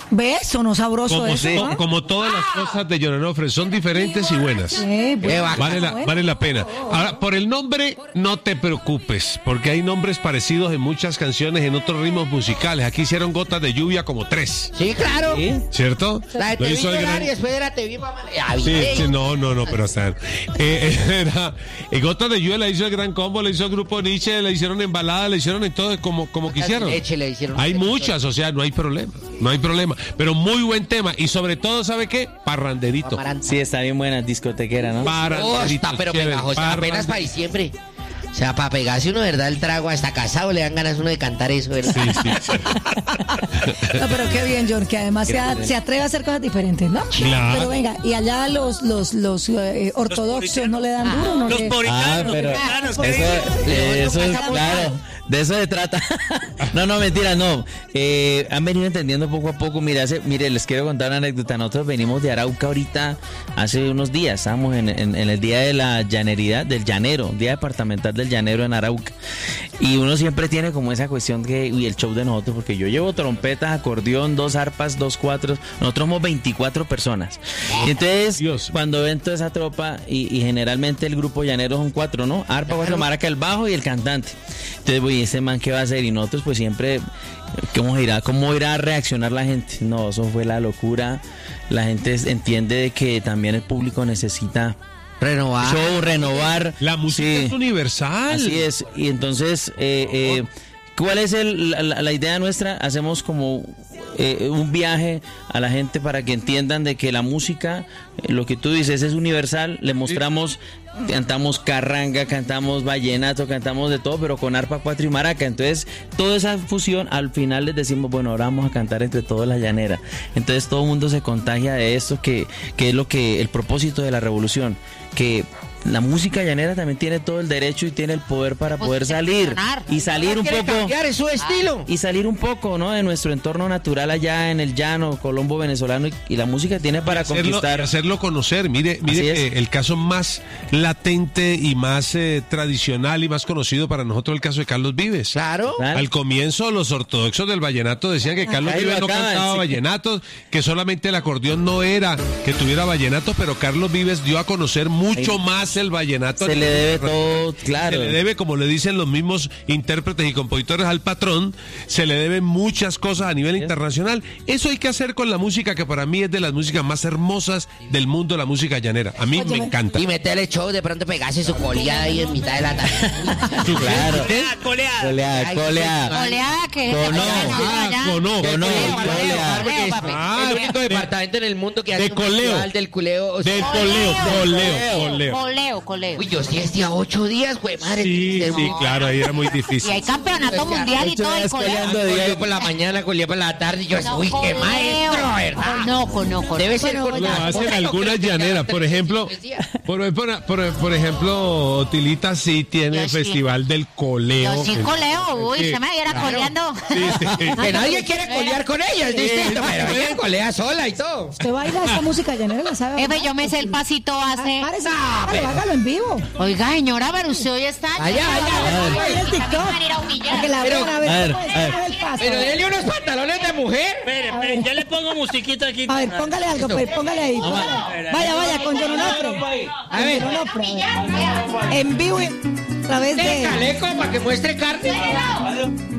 ¿Ves? Sonó sabroso eso, ¿no? Como todas las cosas de John Onofre, son diferentes y buenas. Vale la pena. Ahora, por el nombre, no te preocupes, porque hay nombres parecidos en muchas canciones, en otros ritmos musicales. Aquí hicieron Gotas de Lluvia como 3. Sí, claro. ¿Cierto? La de Te vi llorar y después era Te vi mamá. No, pero hasta era Gotas de Lluvia la hizo el Gran Combo, la hizo el Grupo Nietzsche, la hicieron en balada, la hicieron en todo como quisieron. Hay muchas, o sea, no hay problema. Pero muy buen tema. Y sobre todo, ¿sabe qué? Parranderito. Sí, está bien buena, discotequera, ¿no? Está pero pegajosa, apenas para diciembre. O sea, para pegarse uno, ¿verdad? El trago hasta casado le dan ganas uno de cantar eso, ¿verdad? Sí. No, pero qué bien, John, que además se atreve a hacer cosas diferentes, ¿no? Claro. Pero venga, y allá los ortodoxos no le dan duro, ¿no? Los puritanos. Eso es claro. De eso se trata. No, mentira, no. Han venido entendiendo poco a poco. Mire, les quiero contar una anécdota. Nosotros venimos de Arauca ahorita, hace unos días. Estábamos en el día de la llaneridad, del llanero, día departamental del llanero en Arauca. Y uno siempre tiene como esa cuestión y el show de nosotros, porque yo llevo trompetas, acordeón, 2 arpas, 2 cuatros. Nosotros somos 24 personas. Y entonces, cuando ven toda esa tropa, y generalmente el grupo llanero son 4, ¿no? Arpa, 4, maraca, el bajo y el cantante. Entonces, voy, ese man, ¿qué va a hacer? Y nosotros pues siempre, ¿cómo irá a reaccionar la gente? No, eso fue la locura. La gente entiende de que también el público necesita renovar. La música es universal. Así es. Y entonces, ¿cuál es la idea nuestra? Hacemos como un viaje a la gente para que entiendan de que la música, lo que tú dices, es universal. Le mostramos... Cantamos carranga, cantamos vallenato, cantamos de todo, pero con arpa, 4 y maraca. Entonces, toda esa fusión, al final les decimos, bueno, ahora vamos a cantar entre todos la llanera. Entonces, todo el mundo se contagia de esto, que es el propósito de la revolución, que la música llanera también tiene todo el derecho y tiene el poder para poder salir y salir un poco, cambiar su estilo y salir un poco, ¿no? De nuestro entorno natural allá en el llano colombo venezolano, y la música tiene para hacerlo conocer. Mire el caso más latente y más tradicional y más conocido para nosotros, el caso de Carlos Vives. Claro. Al comienzo los ortodoxos del vallenato decían que Carlos Vives no cantaba vallenatos, que solamente el acordeón no era que tuviera vallenato, pero Carlos Vives dio a conocer mucho más el vallenato. Se le debe todo, claro. Se le debe, como le dicen los mismos intérpretes y compositores al patrón, se le deben muchas cosas a nivel internacional. Eso hay que hacer con la música, que para mí es de las músicas más hermosas del mundo, la música llanera. A mí me encanta. Y meterle show, de pronto pegarse su coleada ahí en mitad de la tarde. Claro. Coleada. ¿Coleada qué? Cono. El único departamento en el mundo que hace un festival del culeo. Del coleo. Uy, yo sí hacía 8 días, güey, madre. Sí, claro, ahí era muy difícil. Y hay campeonato mundial y todo el coleo. Coleo por la mañana, coleo por la tarde. Y yo, uy, qué maestro, ¿verdad? Conozco. Debe ser con Lo hacen algunas llaneras, por ejemplo, Otilita sí tiene festival del coleo. Yo sí coleo, uy, se me viera coleando. Que nadie quiere colear con ella, es distinto, pero ella colea sola y todo. ¿Usted baila esa música llanera? ¿La sabe? Yo me sé el pasito base. Hágalo en vivo. Oiga, señora, pero usted hoy está... Allá. El TikTok. Que la vean a ver. Pero denle unos pantalones de mujer. Espere, ya le pongo musiquita aquí. A ver, póngale algo, pues, póngale ahí. Vaya, con John Onofre. A ver. En vivo a través de... Caleco para que muestre carne.